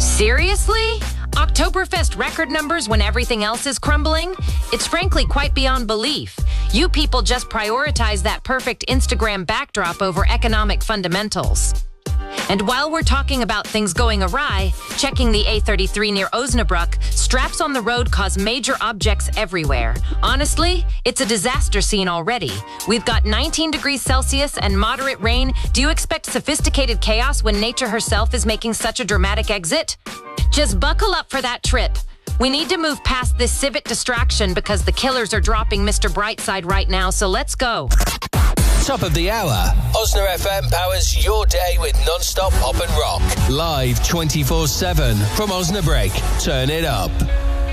Seriously? Oktoberfest record numbers when everything else is crumbling? It's frankly quite beyond belief. You people just prioritize that perfect Instagram backdrop over economic fundamentals. And while we're talking about things going awry, checking the A33 near Osnabrück, straps on the road cause major objects everywhere. Honestly, it's a disaster scene already. We've got 19 degrees Celsius and moderate rain. Do you expect sophisticated chaos when nature herself is making such a dramatic exit? Just buckle up for that trip. We need to move past this civet distraction because the killers are dropping Mr. Brightside right now, so let's go. Top of the hour. Osna FM powers your day with non-stop pop and rock. Live 24/7 from Osnabrück. Turn it up.